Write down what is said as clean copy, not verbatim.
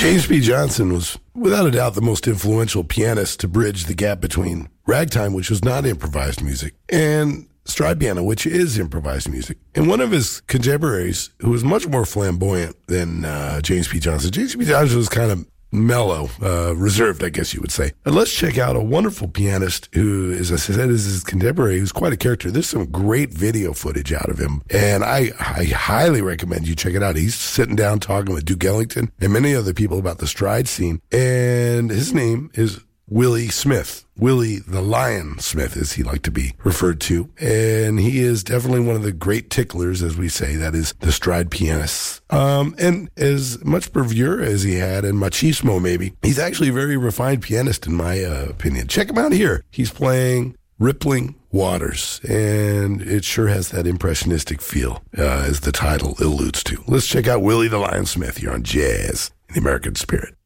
James P. Johnson was, without a doubt, the most influential pianist to bridge the gap between ragtime, which was not improvised music, and stride piano, which is improvised music. And one of his contemporaries, who was much more flamboyant than James P. Johnson, James P. Johnson was kind of mellow, reserved, I guess you would say. And let's check out a wonderful pianist who, as I said, is his contemporary, who's quite a character. There's some great video footage out of him, and I highly recommend you check it out. He's sitting down talking with Duke Ellington and many other people about the stride scene, and his name is Willie Smith. Willie the Lion Smith, as he liked to be referred to. And he is definitely one of the great ticklers, as we say, that is the stride pianists. And as much bravura as he had, and machismo maybe, he's actually a very refined pianist in my opinion. Check him out here. He's playing Rippling Waters, and it sure has that impressionistic feel, as the title alludes to. Let's check out Willie the Lion Smith here on Jazz in the American Spirit.